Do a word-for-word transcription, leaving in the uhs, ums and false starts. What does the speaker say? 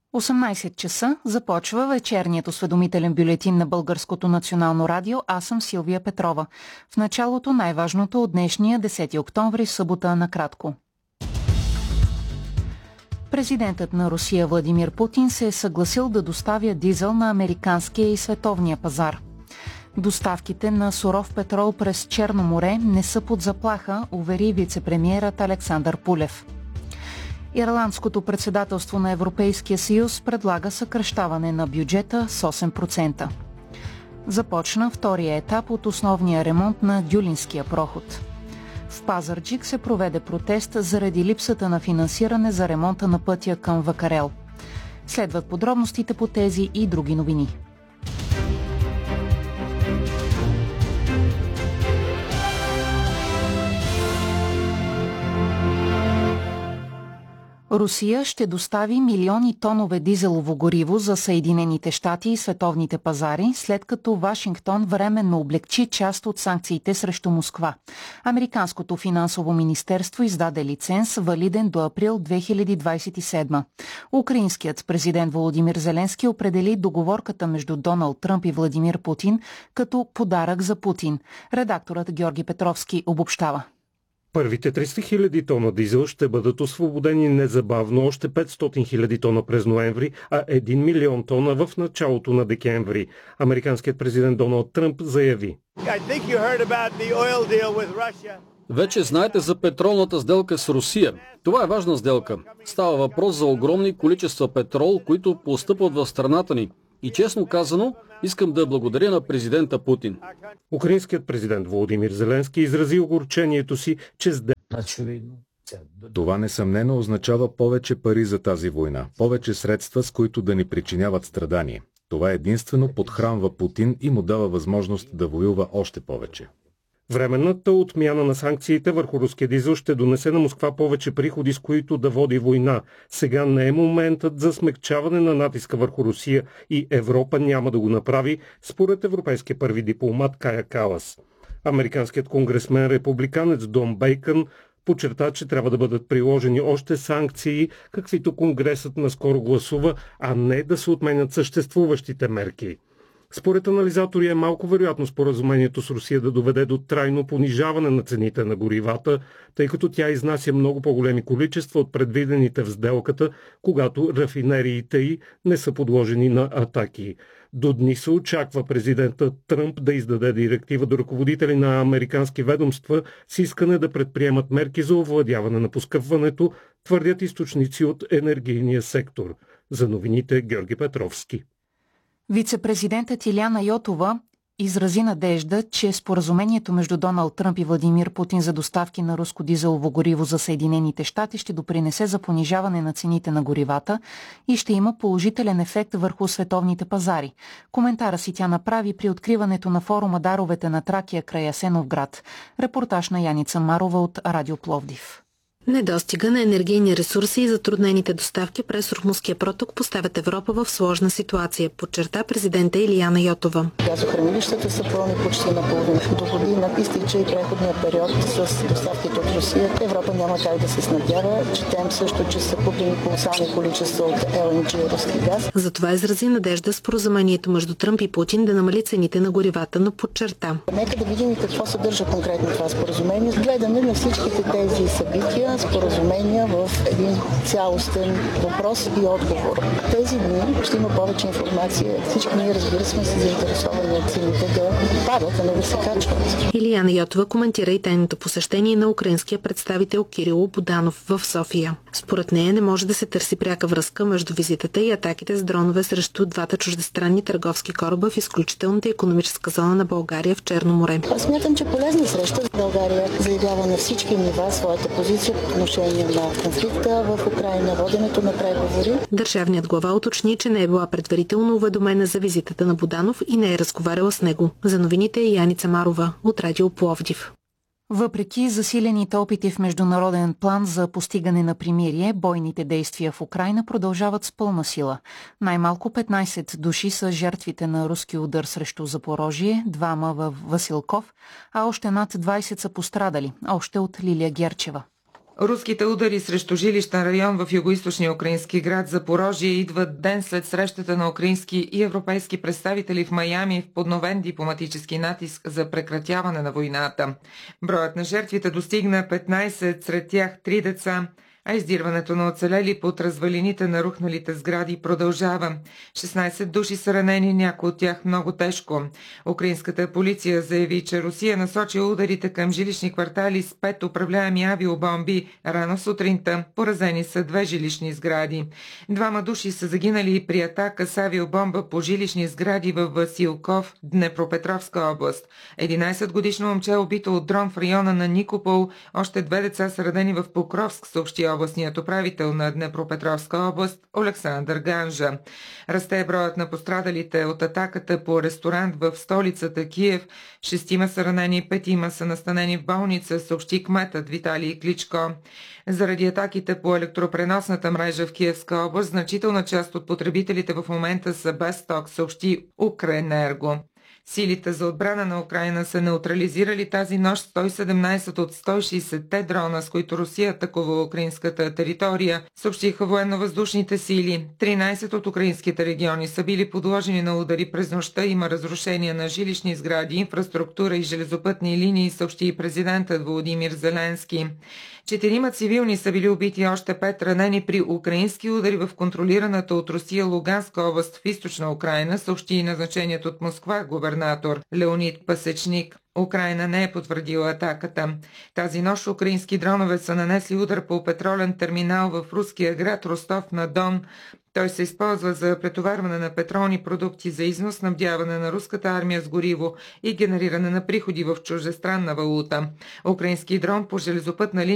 осемнайсет часа започва вечерният осведомителен бюлетин на Българското национално радио. Аз съм Силвия Петрова. В началото най-важното от днешния десети октомври, събота, накратко. Президентът на Русия Владимир Путин се е съгласил да доставя дизел на американския и световния пазар. Доставките на суров петрол през Черно море не са под заплаха, увери вице-премиерът Александър Пулев. Ирландското председателство на Европейския съюз предлага съкращаване на бюджета с осем процента. Започна втория етап от основния ремонт на Дюлинския проход. В Пазарджик се проведе протест заради липсата на финансиране за ремонта на пътя към Вакарел. Следват подробностите по тези и други новини. Русия ще достави милиони тонове дизелово гориво за Съединените щати и световните пазари, след като Вашингтон временно облегчи част от санкциите срещу Москва. Американското финансово министерство издаде лиценз, валиден до април две хиляди двадесет и седма. Украинският президент Володимир Зеленски определи договорката между Доналд Тръмп и Владимир Путин като подарък за Путин. Редакторът Георги Петровски обобщава. Първите триста хиляди тона дизел ще бъдат освободени незабавно, още петстотин хиляди тона през ноември, а един милион тона в началото на декември. Американският президент Доналд Тръмп заяви: Вече знаете за петролната сделка с Русия. Това е важна сделка. Става въпрос за огромни количества петрол, които постъпват в страната ни. И честно казано, искам да благодаря на президента Путин. Украинският президент Володимир Зеленски изрази огорчението си, че с Това несъмнено означава повече пари за тази война, повече средства, с които да ни причиняват страдание. Това единствено подхранва Путин и му дава възможност да воюва още повече. Временната отмяна на санкциите върху руския дизел ще донесе на Москва повече приходи, с които да води война. Сега не е моментът за смекчаване на натиска върху Русия и Европа няма да го направи, според европейския първи дипломат Кая Калас. Американският конгресмен републиканец Дон Бейкън подчерта, че трябва да бъдат приложени още санкции, каквито Конгресът наскоро гласува, а не да се отменят съществуващите мерки. Според анализатори е малко вероятно споразумението с Русия да доведе до трайно понижаване на цените на горивата, тъй като тя изнася много по-големи количества от предвидените в сделката, когато рафинериите й не са подложени на атаки. До дни се очаква президентът Тръмп да издаде директива до ръководители на американски ведомства с искане да предприемат мерки за овладяване на поскъпването, твърдят източници от енергийния сектор. За новините Георги Петровски. Вице-президентът Илияна Йотова изрази надежда, че споразумението между Доналд Тръмп и Владимир Путин за доставки на руско дизелово гориво за Съединените щати ще допринесе за понижаване на цените на горивата и ще има положителен ефект върху световните пазари. Коментара си тя направи при откриването на форума Даровете на Тракия край Асеновград. Репортаж на Яница Марова от Радио Пловдив. Недостига на енергийни ресурси и затруднените доставки през Ормузския проток поставят Европа в сложна ситуация, подчерта президента Илияна Йотова. Газохранилищата са пълни почти наполовина. До година изтича и преходния период с доставките от Русия. Европа няма как да се снабдява. Четем също, че са купени колосални количества от Ел Ен Джи руски газ. Затова изрази надежда споразумението между Тръмп и Путин да намали цените на горивата, но подчерта: Нека да видим какво съдържа конкретно това споразумение. Гледаме на всичките тези събития, споразумения в един цялостен въпрос и отговор. Тези дни ще има повече информация. Всички ние, разбира сме, се заинтересовани от цените да падат, а не да се качват. Илияна Йотова коментира и тайното посещение на украинския представител Кирило Буданов в София. Според нея не може да се търси пряка връзка между визитата и атаките с дронове срещу двата чуждестранни търговски кораба в изключителната икономическа зона на България в Черно море. Аз смятам, че полезна среща. България заявява на всички нива своята позиция по отношение на конфликта в Украйна, воденето на преговори. Държавният глава уточни, че не е била предварително уведомена за визитата на Буданов и не е разговаряла с него. За новините е Яница Марова от Радио Пловдив. Въпреки засилените опити в международен план за постигане на примирие, бойните действия в Украйна продължават с пълна сила. Най-малко петнайсет души са жертвите на руски удар срещу Запорожие, двама във Василков, а още над двайсет са пострадали, още от Лилия Герчева. Руските удари срещу жилищен район в югоизточния украински град Запорожие идват ден след срещата на украински и европейски представители в Майами в подновен дипломатически натиск за прекратяване на войната. Броят на жертвите достигна петнайсет, сред тях три деца, а издирването на оцелели под развалините на рухналите сгради продължава. шестнайсет души са ранени, някои от тях много тежко. Украинската полиция заяви, че Русия насочи ударите към жилищни квартали с пет управляеми авиобомби рано сутринта. Поразени са две жилищни сгради. Двама души са загинали при атака с авиобомба по жилищни сгради в Василков, Днепропетровска област. единайсет годишно момче убито от дрон в района на Никопол. Още две деца са ранени в Покровск, съобщи областният управител на Днепропетровска област Олександър Ганжа. Расте броят на пострадалите от атаката по ресторант в столицата Киев. Шестима са ранени, петима са настанени в болница, съобщи кметът Виталий Кличко. Заради атаките по електропреносната мрежа в Киевска област, значителна част от потребителите в момента са без ток, съобщи Укренерго. Силите за отбрана на Украйна са неутрализирали тази нощ сто и седемнайсет от сто и шейсетте дрона, с които Русия атакува украинската територия, съобщиха военно-въздушните сили. тринайсет от украинските региони са били подложени на удари през нощта, има разрушения на жилищни сгради, инфраструктура и железопътни линии, съобщи и президентът Володимир Зеленски. Четирима цивилни са били убити, още пет ранени при украински удари в контролираната от Русия Луганска област в източна Украйна, съобщи и назначеният от Москва губернатор Леонид Пасечник. Украйна не е потвърдила атаката. Тази нощ украински дронове са нанесли удар по петролен терминал в руския град Ростов-на-Дон. Той се използва за претоварване на петролни продукти за износ, снабдяване на руската армия с гориво и генериране на приходи в чуждестранна валута. Украински дрон по железопътна линия